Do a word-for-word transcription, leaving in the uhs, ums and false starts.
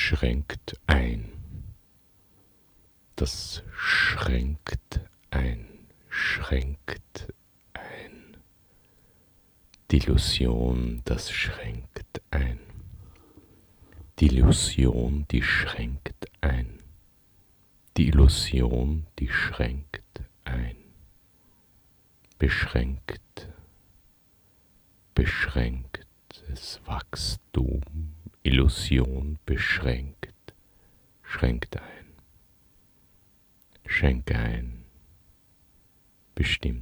schränkt ein. Das schränkt ein, schränkt ein. Die Illusion, das schränkt ein. Die Illusion, die schränkt ein. Die Illusion, die schränkt ein. Beschränkt, beschränktes Wachstum, Illusion beschränkt, schränkt ein. Schenk ein, bestimmt.